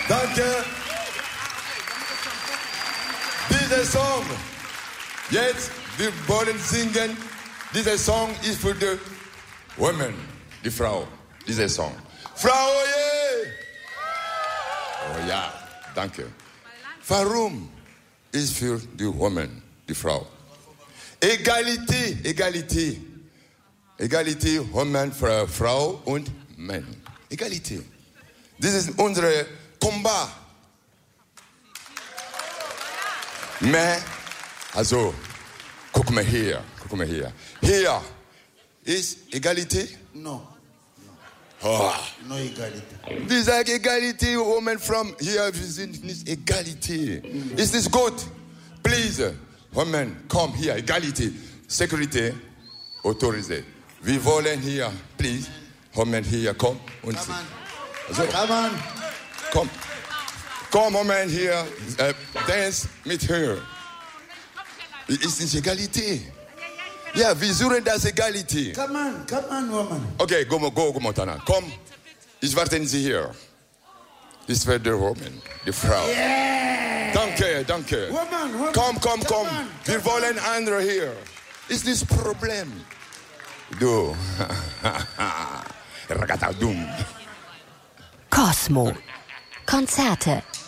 Danke. Dieser Song, jetzt, wir wollen singen. Dieser Song ist für die Women, die Frau. Dieser Song. Frau, yeah! Oh ja, danke. Warum ist für die Women, die Frau? Egalité, Egalité. Egalité, Women, Frau und Mann. Egalité. Das ist unser Combat. Mais, also, guck mal hier. Hier ist Egalité? No. Oh. No Egalité. Wir sagen Egalité, Women from hier, wir sind nicht Egalité. Ist das gut? Please, Women, komm hier, Egalité. Security, autorisé. Wir wollen hier, please, Women hier, komm. Und Come on. also, Come on. komm. Komm, Women hier, dance mit her. Ist nicht Egalité. Ja, wir suchen das Egalité. Come on, woman. Okay, go, Montana. Komm, ich warte Sie hier. Das wird die Woman, die Frau. Yeah. Danke. Woman. Komm. On. Wir wollen andere hier. Ist das Problem? Du. Ragazadum. Cosmo. Konzerte.